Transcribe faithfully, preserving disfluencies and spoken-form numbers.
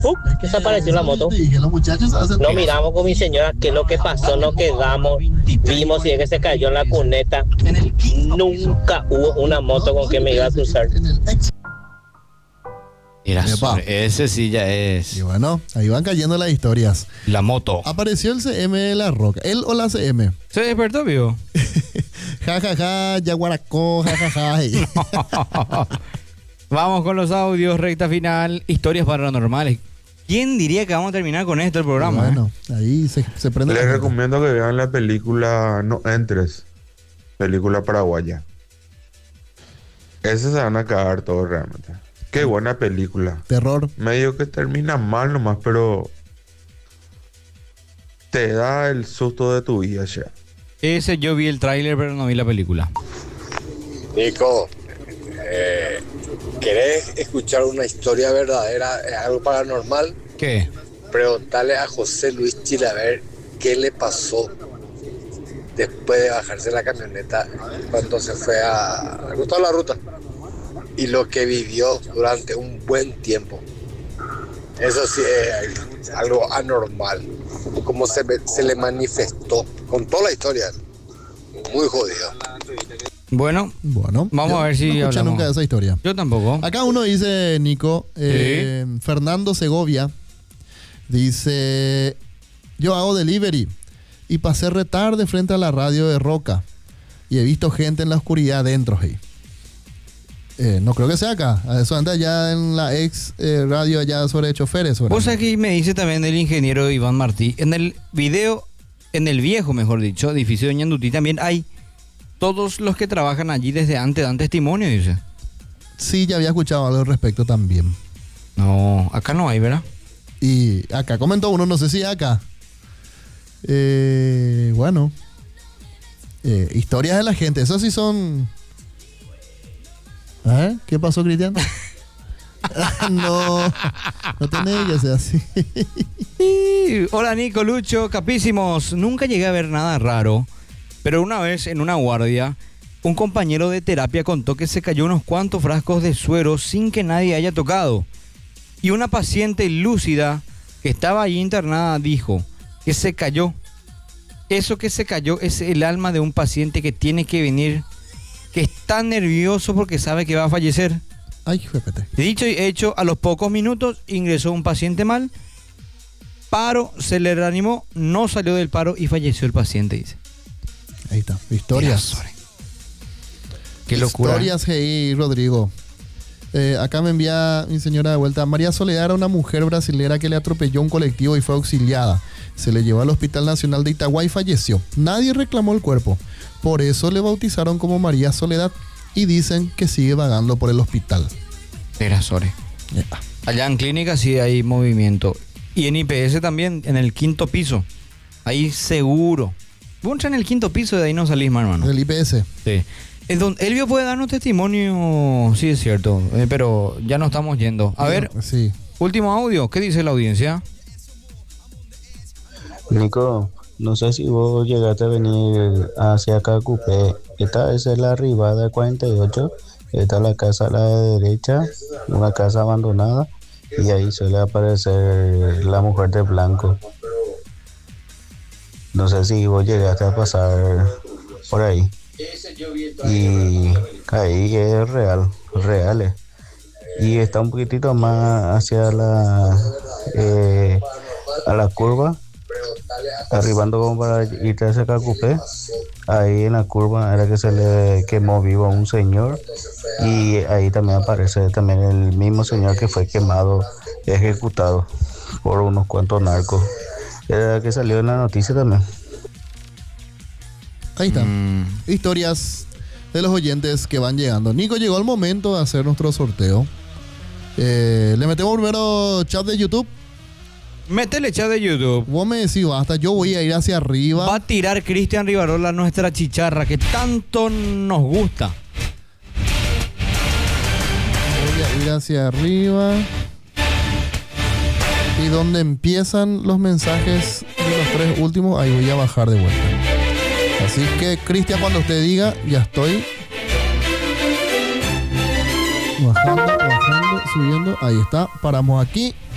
¡pum! Desapareció la moto. No miramos con mi señora qué es lo que pasó, nos quedamos, vimos si es que se cayó en la cuneta. Nunca hubo una moto con que me iba a cruzar. Mira, Epa. ese sí ya es. Y bueno, ahí van cayendo las historias. La moto. Apareció el C M de La Roca. ¿Él o la C M? ¿Se despertó, vivo? Ja, ja, ja, yaguaracó, ja, ja, ja. Y- Vamos con los audios, recta final, historias paranormales. ¿Quién diría que vamos a terminar con esto el programa? Bueno, ahí se, se prende. Les la- recomiendo que vean la película No Entres, película paraguaya. Ese se van a cagar todos realmente. Qué buena película. Terror. Medio que termina mal nomás, pero te da el susto de tu vida ya. Ese yo vi el tráiler, pero no vi la película. Nico, eh, ¿querés escuchar una historia verdadera, eh, algo paranormal? ¿Qué? Preguntarle a José Luis Chile a ver qué le pasó después de bajarse de la camioneta cuando se fue a, a toda la ruta y lo que vivió durante un buen tiempo. Eso sí es algo anormal, como se, se le manifestó con toda la historia. Muy jodido. Bueno, Bueno, vamos yo a ver si no escuché hablamos. nunca de esa historia. Yo tampoco. Acá uno dice, Nico, eh, Fernando Segovia, dice, yo hago delivery y pasé retarde frente a la radio de Roca y he visto gente en la oscuridad dentro. Hey. Eh, no creo que sea acá, eso anda allá en la ex eh, radio allá sobre choferes. Sobre Vos aquí me dice también el ingeniero Iván Martí, en el video, en el viejo, mejor dicho, edificio de Ñandutí también hay todos los que trabajan allí desde antes dan testimonio, dice. Sí, ya había escuchado algo al respecto también. No, acá no hay, ¿verdad? Y acá comentó uno, no sé si acá. Eh, bueno. Eh, historias de la gente. Esas sí son... ¿Eh? ¿Qué pasó, Cristian? no. No tenés que ser así. Sí. Hola Nico, Lucho, capísimos. Nunca llegué a ver nada raro, pero una vez en una guardia, un compañero de terapia contó que se cayó unos cuantos frascos de suero sin que nadie haya tocado. Y una paciente lúcida que estaba ahí internada dijo que se cayó. Eso que se cayó es el alma de un paciente que tiene que venir, que está nervioso porque sabe que va a fallecer. Ay, jépete. Dicho y hecho, a los pocos minutos ingresó un paciente mal, paro, se le reanimó, no salió del paro y falleció el paciente, dice. Ahí está. Historias. Mira, qué locura. Historias, hey, Rodrigo. Eh, acá me envía mi señora de vuelta. María Soledad era una mujer brasilera que le atropelló un colectivo y fue auxiliada. Se le llevó al Hospital Nacional de Itagüá y falleció. Nadie reclamó el cuerpo. Por eso le bautizaron como María Soledad y dicen que sigue vagando por el hospital. Mira, Sore. Yeah. Allá en clínica sí hay movimiento. Y en I P S también, en el quinto piso. Ahí seguro. Vos entras en el quinto piso y de ahí no salís más, hermano. Del I P S. Sí. Es donde Elvio puede darnos testimonio, sí es cierto, eh, pero ya no estamos yendo. A ver, Sí. último audio, ¿qué dice la audiencia? Nico, no sé si vos llegaste a venir hacia Cacupé. Esta es la arribada cuarenta y ocho. Esta es la casa a la derecha, una casa abandonada. Y ahí suele aparecer la mujer de blanco. No sé si vos llegaste a pasar por ahí. Y ahí es real, real. Y está un poquitito más hacia la eh, a la curva, arribando como para irte hacia Cacupé. Ahí en la curva era que se le quemó vivo a un señor. Y ahí también aparece también el mismo señor que fue quemado, ejecutado por unos cuantos narcos. Era que salió en la noticia también. Ahí están. Mm. Historias de los oyentes que van llegando. Nico, llegó el momento de hacer nuestro sorteo. Eh, Le metemos primero chat de YouTube. Métele chat de YouTube. Vos me decís, basta, yo voy a ir hacia arriba. Va a tirar Cristian Rivarola nuestra chicharra que tanto nos gusta. Voy a ir hacia arriba. Y donde empiezan los mensajes de los tres últimos, ahí voy a bajar de vuelta. Así que, Cristian, cuando usted diga, ya estoy. Bajando, bajando, subiendo. Ahí está. Paramos aquí.